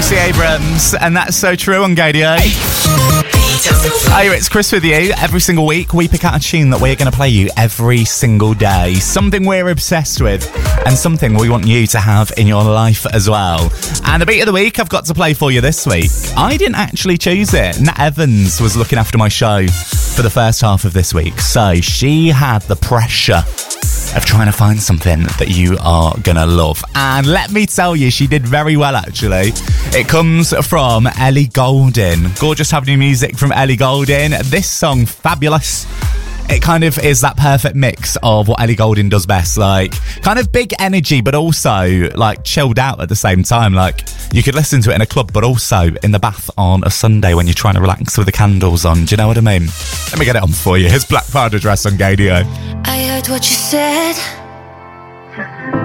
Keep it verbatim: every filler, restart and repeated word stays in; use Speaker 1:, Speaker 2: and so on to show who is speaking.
Speaker 1: Stacey Abrams, and that's so true on Gadio. Hey, it's Chris with you. Every single week, we pick out a tune that we're going to play you every single day. Something we're obsessed with, and something we want you to have in your life as well. And the beat of the week I've got to play for you this week. I didn't actually choose it. Nat Evans was looking after my show for the first half of this week, so she had the pressure of trying to find something that you are gonna love. And let me tell you, she did very well, actually. It comes from Ellie Goulding. Gorgeous to have new music from Ellie Goulding. This song, Fabulous. It kind of is that perfect mix of what Ellie Goulding does best. Like, kind of big energy, but also, like, chilled out at the same time. Like, you could listen to it in a club, but also in the bath on a Sunday when you're trying to relax with the candles on. Do you know what I mean? Let me get it on for you. Here's Black Powder Dress on Gadio.
Speaker 2: I heard what you said.